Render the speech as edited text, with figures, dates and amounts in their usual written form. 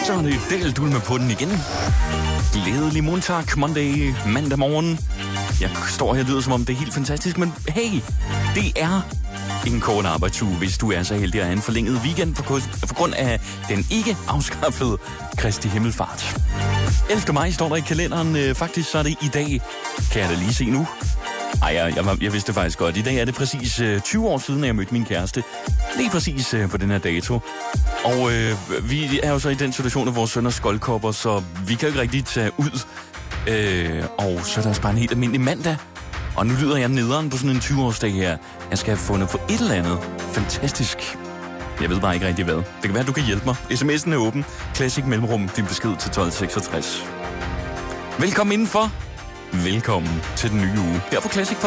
Så er det delt ud med på den igen. Glædelig mandag morgen. Jeg står her og lyder som om det er helt fantastisk, men hey, det er en kort arbejdsuge, hvis du er så heldig at have en forlænget weekend på grund af den ikke afskaffede Kristi Himmelfart. 11. maj står der i kalenderen. Faktisk så er det i dag, kan jeg da lige se nu. Ej, jeg vidste faktisk godt. I dag er det præcis 20 år siden, at jeg mødte min kæreste. Lige præcis på den her dato. Og vi er jo så i den situation, at vores søn er skoldkopper, så vi kan jo ikke rigtig tage ud. Og så er der også bare en helt almindelig mandag. Og nu lyder jeg nederen på sådan en 20-årsdag her. Jeg skal have fundet på et eller andet fantastisk. Jeg ved bare ikke rigtig hvad. Det kan være, at du kan hjælpe mig. SMS'en er åben. Classic mellemrum, din besked til 1266. Velkommen indenfor. Velkommen til den nye uge. Her på Classic